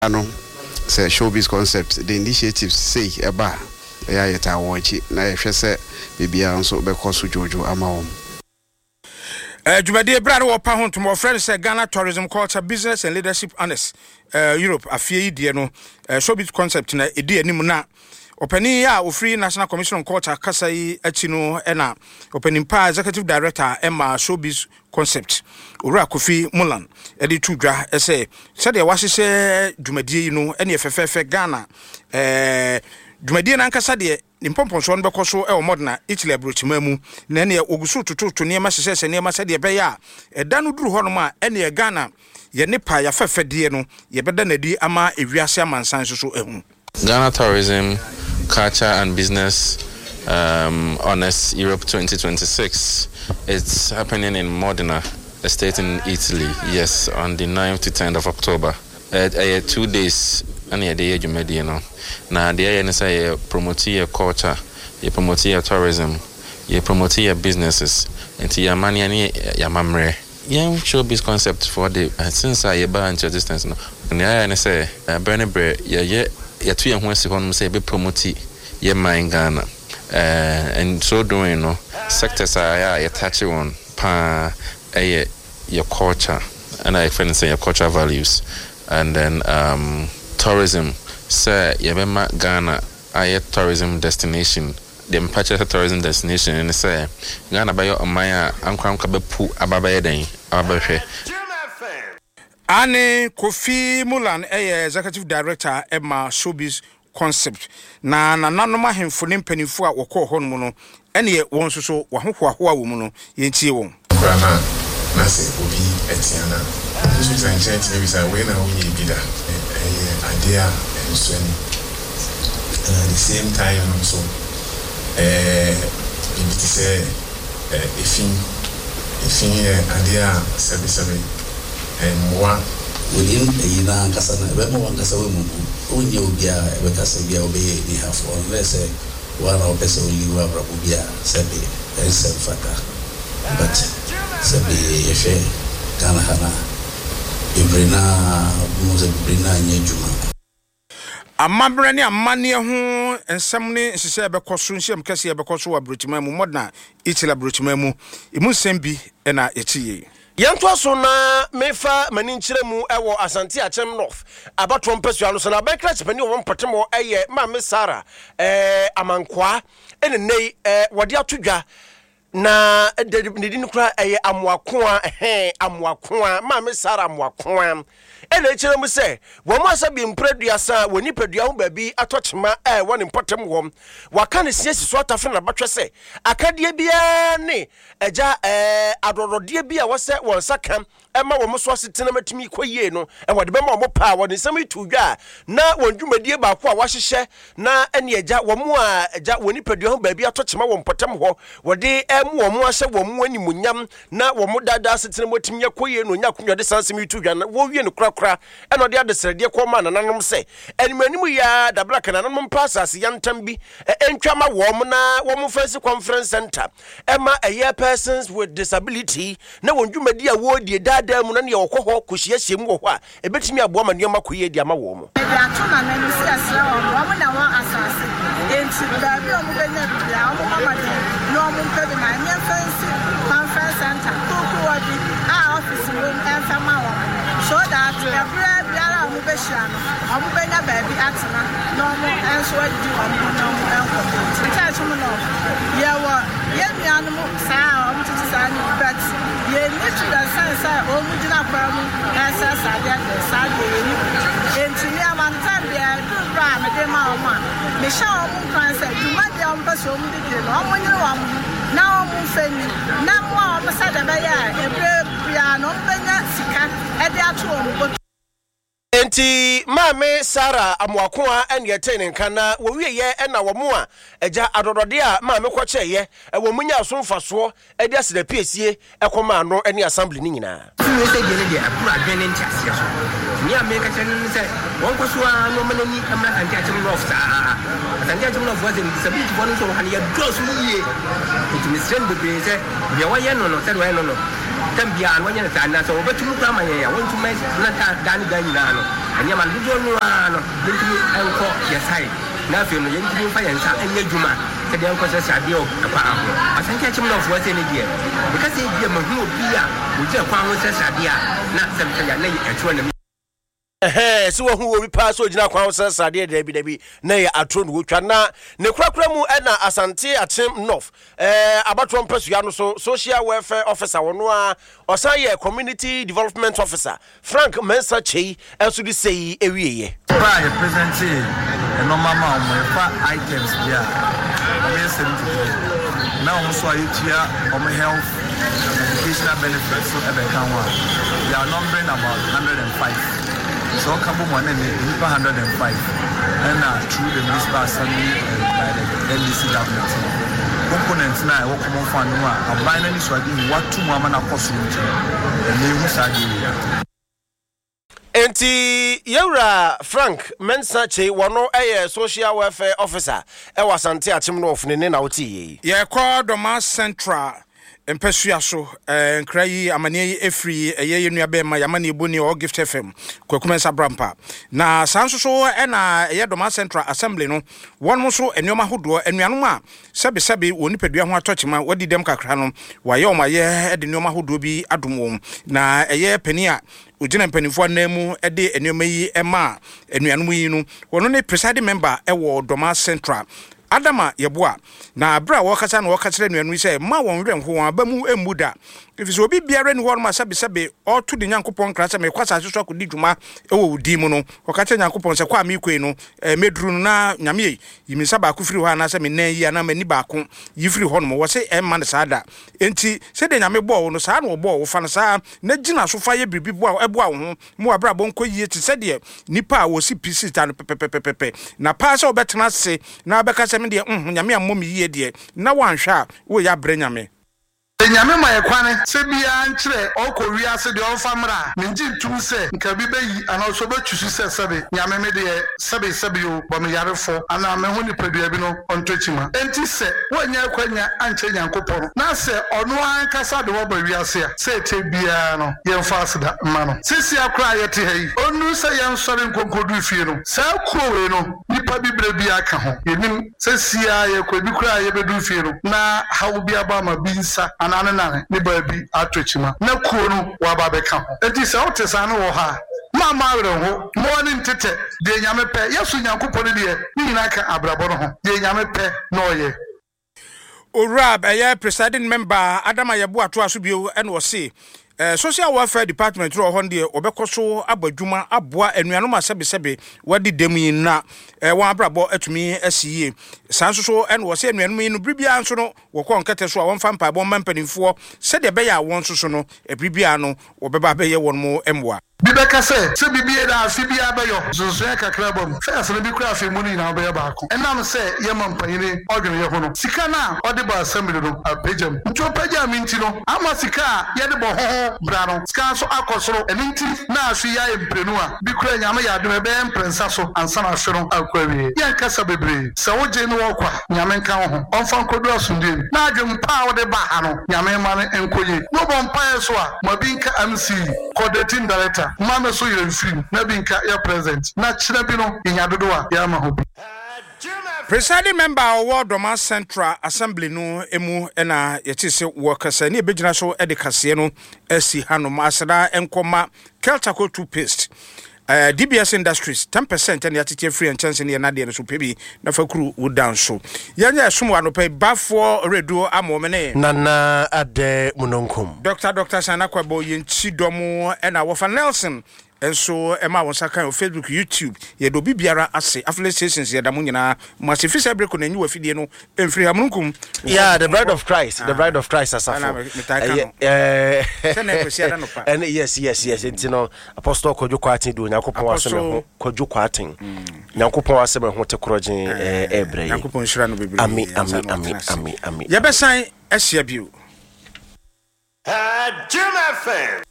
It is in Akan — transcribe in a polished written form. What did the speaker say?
ano say showbiz concept the initiatives say eba ya yeta wonchi na yehwe se bibia nso be koso jojo ama Jumadi Brad or Pahon to my friends Ghana Tourism Culture Business and Leadership Honest Europe afie die no showbiz concept na edi anim na openi ya ofri National Commission on Culture kasai achino ena openi pa executive director Emma showbiz concept Ura Kofi Mulan edi tudwa ese said ya wahye jumadi no ene efefefe Ghana jumadi na nkasa de nimpompo so nbekọ so e modern Italy abrochimamu na ne ogusu tututu ne ma sese ne ma sede be ya eda no duru ho no ma ene Ghana ye nipa ya fefede no ye beda nadi ama ewiase amansan so ehu Ghana Tourism Culture and Business Honest Europe 2026. It's happening in Modena, a state in Italy. Yes, on the 9th to 10th of October. 2 days and a day you know. Now the area say promote your culture, you promote your tourism, you promote your businesses, and your money and your mamre. Yeah, showbiz concept for the since I buy into distance no. And the area say Bernie Bre, yeah, 2 years once you say be promote your mind Ghana. And so doing no sectors are attached one pa your culture and I find say your cultural values and then tourism say yebema Ghana a tourism destination the purchase tourism destination and say Ghana by your amaya ankram ka bepu ababaye den abahwe Ane Kofi Mulan executive director Emma showbiz concept na nanoma hemfo ne mpanifo a wokọ ho no no ene won soso wahohoahoa wo mu no yentie won krana na se obi etiana so zanchant ne bisa we na wo ye bida idea and so at the same time so it say ifin idea sabi and moi within a year kasa na be mo kasa we mu onye obia e be kasa bia obeye ni hafo let's say one of person only wa brabia sabi ensem fata but sabi yefe kana hana ibrina muze ibrina nyejuma amabre ne amane ho ensem ne hye be koso nsem kase be koso wa brochimamu modern Italy brochimamu imu nsem bi na yechiye Yanto so na mefa mani nkyeremu ewo Asante Achem North abato mpesua no so na bekra chepani wo mpotemo eye Mame Sarah amankwa ene nei wode atodwa na nedin kura eye amoakoa amoakoa Mame Sarah amoakoa ene kyeremu se wo mo asabi mpreduasa woni pedua ho baabi atochema woni mpotem wom waka ne siesi so atafe na batwe se akadie bia ne eja adorode bia wo se won saka ema wo mo so asetena matimi koyie no wode bema wo pa woni nsam itudwa na won dwumadie ba ko a wahehye na ene eja wo mo a eja woni pedua ho baabi atochema wo mpotem ho wode wo mo ahye wo mo animunyam na wo mo dada asetena matimi koyie no nya konwode sansem itudwa na wo wie no kra eno de adesrede ko ma nananom se enimanimu ya da black nananom pasas yantam bi entwama wo na wo face conference center ema persons with disability na wondwumadi a wo die dada mu na ne yokoho kohia hyem wo ho a ebetimi abo ma nneoma koye di ama wo mu atuma na ni si asra wo na wo asase enti da bi o mu benya bia o mu mama de no mu pede na nye face conference center to ko di office room enfama wo so that every biara mu be hia no amu benya baby atena no mu enso adi wo mu no mu enko church mu no ye wo ye mianu mu saa o mu titi saa ni but ye need to the sense o mu gina kwa mu esa saa dia saa ye ni enti ni amanta bia du bra me de ma o ma me sha o mu kan say du ma dia o mu so mu de no o mu nyere wa mu na o mu feni na mu o mu sa da ba ya ebre bia no benya sika e de ato o mu enti Mame Sarah amoakoa ene yetene nkana wo wieye na wo mo a eja adodode a Mame kwacheye wo munya asomfaso e de aseda piesie ekoma no ene assembly ni nyina we say gele de akura adwene ntiase so ni America chen say won ko so a no manani amra Asante Achem North Asante Achem North was in disability for no so han ye draw so ye it me send be say we why no no say why no bia no nya sa na so obetumu kwa ma ya wontu mai na ta dan na no anya ma do no ano yentumi enko yesai na fe no yentumi fa yensa anya dwuma se de enko se sade o kwa aho asanke chim no fo se ne die because e die ma hu obi a o je kwa ho se sade a na se me ya na etro na so who will be pass original council Sadia Debbie, nay, a true Wuchana, Necrakramu, and Asante at Tim North, about one person, social welfare officer, or say community development officer, Frank Mensachi, as to say, a year. Present and no mamma, my items, yeah. Now, also, I here on my health, educational benefits, so they are numbering about 105. So Cabo One and 105 and through the municipal assembly by the NDC government. Components now what come from a binary swagging what 2 women are possible and they Enti Yura Frank Mensache wano social welfare officer Asante Achimno of Nene Nauti. Ye called Doma Central Empesuaso nkrai amane efri eye nuabe ma yamane boni o gift fm kwakumensa brampa na sanso na eye Doma Central Assembly no won so enyoma hodo anuanom a sebe woni padua ho atochima wadi dem kakra no waye o maye de nyoma hodo bi adom na eye pani a ugina mpanifo namu de enyoma yi ema anuanom yi no wono ne presiding member ewo Doma Central Adama yeboa na abra wakasa na wakasere nuanu se ma won werem ho abamu emuda ifisi obi biare ni horma sabe otu de nyankopon krasa me kwasa so akodi dwuma ewo udi mu no wakata nyankopon se kwa mikwe no meduru na nyame yimi saba ku firi ho ana se me nan yi ana mani ba ko yifiri ho no wo se emma ne sada enti se de nyame bo wo no sa na wo bo wo fa na sa na gina so fa ye bibi bo ebo a wo ho mu abra bon ko yi ti se de nipa a wo si pc ta no pepepepepe na pa se obetena se na abeka me de nyame amom yi de na wanhwa wo ya bre nyame nyame mayekwane se bia nkyere okowi ase de onfamra menji ntum se nka bi bayi ana so betwusu se sebe nyame me de sebe o bo me yarefo ana me ho ni padua bi no ontochima enti se wonya kwanya anche nyankopon na se ono ankasa de wo ba wi ase a se te bia no yemfa aseda ma no sisi akra yete hayi onu se yensore nkonkodu fie no sa kuowe no nipa bibre bia aka ho yenim se sia ye kwabi kra ye bedu fie no na hawo bia ba ma binsa anana ne baabi atochima na kuo no wa ba beka ho enti se otesa no wo ha mama were ho mo ni ntete de nyame pe yesu nyankopon de nyina ka abrabo no ho de nyame pe no ye Orab presiding member Adama Yeboa to asubio and was say social welfare department ro honde obekoso abadwuma aboa anuanom asebe wadi demu na won abrabo atumi asiye sanso and was say anuanom no bribia nso no wokọ nkete so won fa mpa bo mampanimfo se de be ya won so no bribia no obeba be ye won mo emwa bibeka se bibie da afi bia be yo zozo ya kakra bom first no bi kura afi mu ni na be ya baako enam se ye mampanyini odwene ye ho no sika na ode ba assembly no apejam nti opejam nti no ama sika ye de bo ho bra no sika so akosoro enti na afi ya emprenu a bi kura nyame ya adom be emprensa so ansa na afi no akwawie ye nkasa bebre se woje no wokwa nyame nka ho onfa nkodu asunde na adwem pa ode ba ha no nyame ma ne enkoye no bon pa so a mabinka MC coordinating director mama so you're free na binka ya present na chira bi no nya dodo a ya ma ho bi presiding member of Doma Central Assembly no emu na yetise workers na ebegina so edikase no asi hanom asada enkoma Keltaco toothpaste DBS Industries 10% and yatete free and chance na na de so pebi na fakuru wood down so yanya sumo anope bafo redo amomene nana ade munonkum Dr. Sanakwabo yenchi domo na wofa Nelson enso ema won saka on Facebook YouTube ye do bibiara ase affiliate stations ye da mu nyina masifisa breko na nyi wafidie no emfiri amunkum yeah the bride of Christ asafo and yes enti no apostle Kojo Kwatin do nyakopon waseme Kojo Kwatin nyakopon waseme ho te krogen ebre nyakopon shira no bebre ami ye besan asia bio Jim FM